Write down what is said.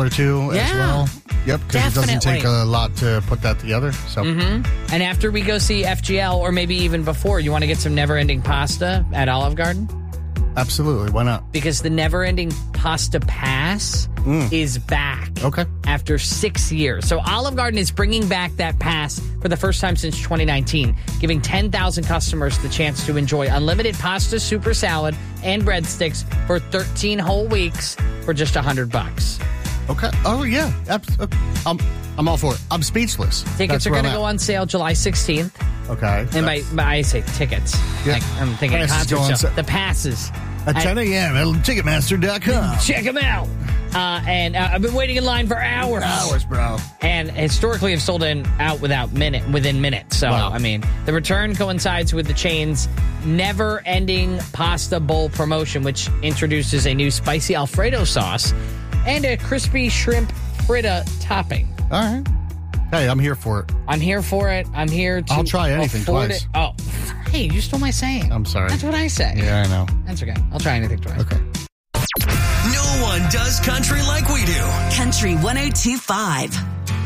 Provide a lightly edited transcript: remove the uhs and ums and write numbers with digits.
to as well. Yep, because it doesn't take a lot to put that together. So, And after we go see FGL, or maybe even before, you want to get some never-ending pasta at Olive Garden? absolutely. Why not? Because the never-ending pasta pass is back. Okay. After 6 years. So Olive Garden is bringing back that pass for the first time since 2019, giving 10,000 customers the chance to enjoy unlimited pasta, super salad, and breadsticks for 13 whole weeks for just $100. Okay. Oh, yeah. I'm all for it. I'm speechless. Tickets are going to go on sale July 16th. Okay. And by I say tickets. Yeah. Like, I'm thinking Passes go on concert show. sale. The passes. At 10 a.m. at Ticketmaster.com. Check them out. And I've been waiting in line for hours. Hours, bro. And historically have sold out within minutes. So, Wow. I mean, the return coincides with the chain's never-ending pasta bowl promotion, which introduces a new spicy Alfredo sauce and a crispy shrimp fritta topping. All right. Hey, I'm here for it. I'm here for it. I'm here to I'll try anything afford twice. it. Oh, hey, you stole my saying. I'm sorry. That's what I say. Yeah, I know. That's okay. I'll try anything twice. Okay. No one does country like we do. Country 102.5.